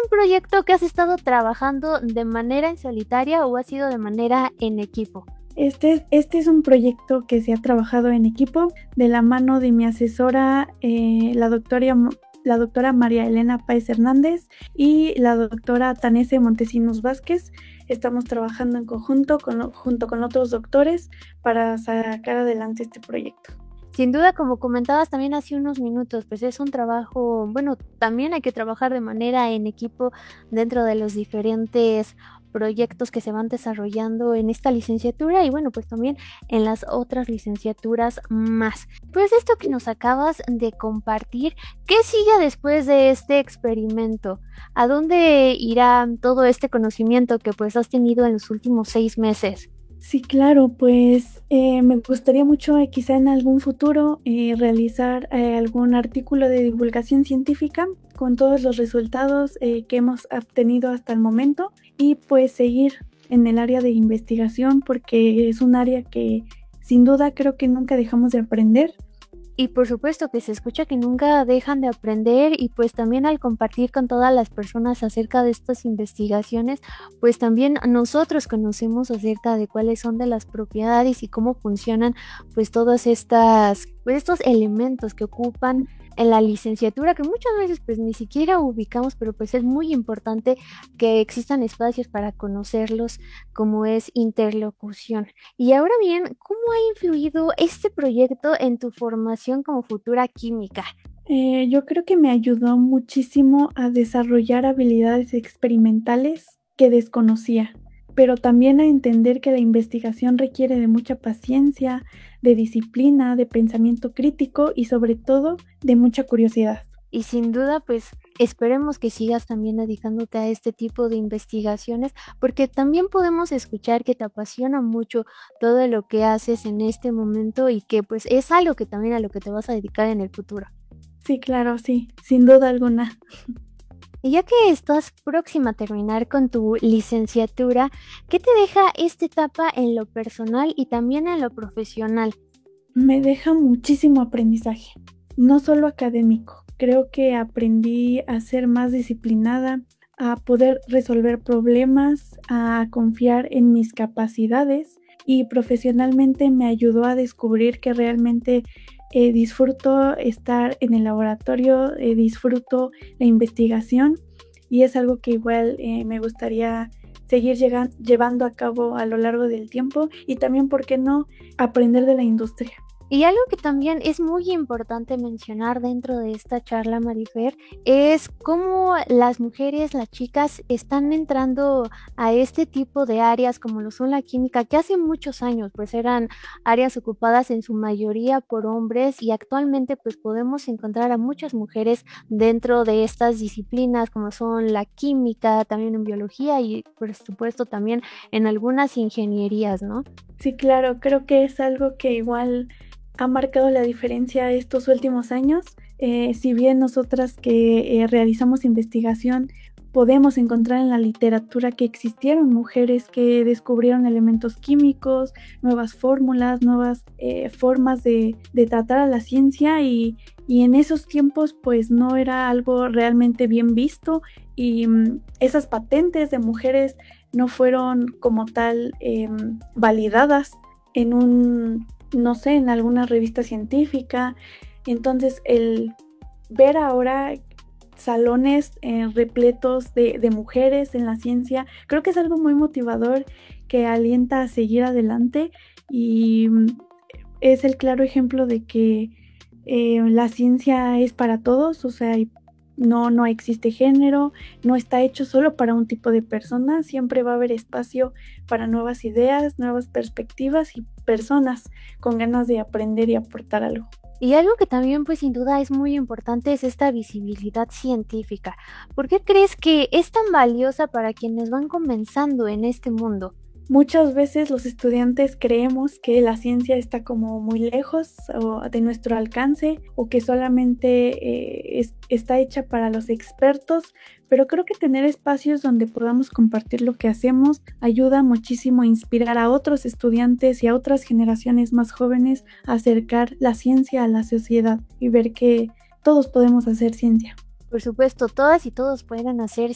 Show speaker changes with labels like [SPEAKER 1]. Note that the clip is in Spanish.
[SPEAKER 1] un proyecto que has estado trabajando de manera en solitaria o ha sido de manera en equipo?
[SPEAKER 2] Este es un proyecto que se ha trabajado en equipo de la mano de mi asesora, la doctora María Elena Páez Hernández y la doctora Tanese Montesinos Vázquez. Estamos trabajando en conjunto junto con otros doctores para sacar adelante este proyecto.
[SPEAKER 1] Sin duda, como comentabas también hace unos minutos, pues es un trabajo, bueno, también hay que trabajar de manera en equipo dentro de los diferentes proyectos que se van desarrollando en esta licenciatura y bueno, pues también en las otras licenciaturas más. Pues esto que nos acabas de compartir, ¿qué sigue después de este experimento? ¿A dónde irá todo este conocimiento que pues has tenido en los últimos 6 meses?
[SPEAKER 2] Sí, claro, pues me gustaría mucho quizá en algún futuro realizar algún artículo de divulgación científica con todos los resultados que hemos obtenido hasta el momento y pues seguir en el área de investigación porque es un área que sin duda creo que nunca dejamos de aprender.
[SPEAKER 1] Y por supuesto que se escucha que nunca dejan de aprender y pues también al compartir con todas las personas acerca de estas investigaciones, pues también nosotros conocemos acerca de cuáles son de las propiedades y cómo funcionan pues todas estas, pues estos elementos que ocupan en la licenciatura que muchas veces pues ni siquiera ubicamos, pero pues es muy importante que existan espacios para conocerlos como es interlocución. Y ahora bien, ¿cómo ha influido este proyecto en tu formación como futura química?
[SPEAKER 2] Yo creo que me ayudó muchísimo a desarrollar habilidades experimentales que desconocía, pero también a entender que la investigación requiere de mucha paciencia, de disciplina, de pensamiento crítico y sobre todo de mucha curiosidad.
[SPEAKER 1] Y sin duda, pues esperemos que sigas también dedicándote a este tipo de investigaciones, porque también podemos escuchar que te apasiona mucho todo lo que haces en este momento y que pues es algo que también a lo que te vas a dedicar en el futuro.
[SPEAKER 2] Sí, claro, sí, sin duda alguna.
[SPEAKER 1] Y ya que estás próxima a terminar con tu licenciatura, ¿qué te deja esta etapa en lo personal y también en lo profesional?
[SPEAKER 2] Me deja muchísimo aprendizaje, no solo académico. Creo que aprendí a ser más disciplinada, a poder resolver problemas, a confiar en mis capacidades y profesionalmente me ayudó a descubrir que realmente disfruto estar en el laboratorio, disfruto la investigación y es algo que igual me gustaría seguir llevando a cabo a lo largo del tiempo y también, ¿por qué no?, aprender de la industria.
[SPEAKER 1] Y algo que también es muy importante mencionar dentro de esta charla, Marifer, es cómo las mujeres, las chicas, están entrando a este tipo de áreas como lo son la química, que hace muchos años pues eran áreas ocupadas en su mayoría por hombres y actualmente pues podemos encontrar a muchas mujeres dentro de estas disciplinas como son la química, también en biología y por supuesto también en algunas ingenierías, ¿no?
[SPEAKER 2] Sí, claro, creo que es algo que igual ha marcado la diferencia estos últimos años. Si bien nosotras que realizamos investigación podemos encontrar en la literatura que existieron mujeres que descubrieron elementos químicos, nuevas fórmulas, nuevas formas de tratar a la ciencia y en esos tiempos pues no era algo realmente bien visto y esas patentes de mujeres no fueron como tal validadas en un, no sé, en alguna revista científica. Entonces, el ver ahora salones repletos de mujeres en la ciencia, creo que es algo muy motivador que alienta a seguir adelante y es el claro ejemplo de que la ciencia es para todos, o sea, no existe género, no está hecho solo para un tipo de personas, siempre va a haber espacio para nuevas ideas, nuevas perspectivas y personas con ganas de aprender y aportar algo.
[SPEAKER 1] Y algo que también pues sin duda es muy importante es esta visibilidad científica. ¿Por qué crees que es tan valiosa para quienes van comenzando en este mundo?
[SPEAKER 2] Muchas veces los estudiantes creemos que la ciencia está como muy lejos o de nuestro alcance o que solamente está hecha para los expertos, pero creo que tener espacios donde podamos compartir lo que hacemos ayuda muchísimo a inspirar a otros estudiantes y a otras generaciones más jóvenes a acercar la ciencia a la sociedad y ver que todos podemos hacer ciencia.
[SPEAKER 1] Por supuesto, todas y todos pueden hacer